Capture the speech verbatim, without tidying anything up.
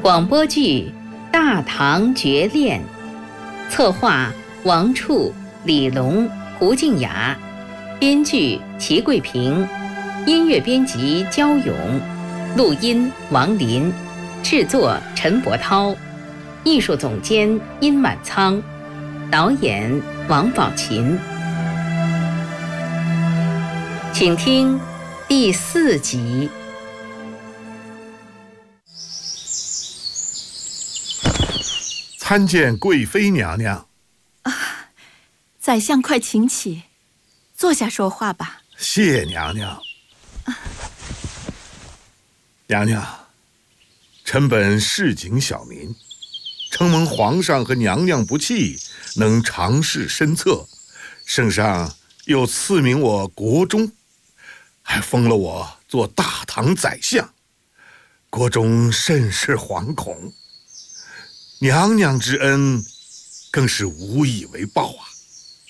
广播剧《大唐绝恋》，策划王处、李龙、胡静雅，编剧齐桂平，音乐编辑焦勇，录音王林，制作陈伯涛，艺术总监殷满仓，导演王宝琴。请听第四集。 参见贵妃娘娘。 啊，宰相快请起，坐下说话吧。 谢娘娘。啊、娘娘，臣本市井小民，承蒙皇上和娘娘不弃，能尝试身策，圣上又赐名我国中，还封了我做大唐宰相，国中甚是惶恐。娘娘之恩，更是无以为报啊！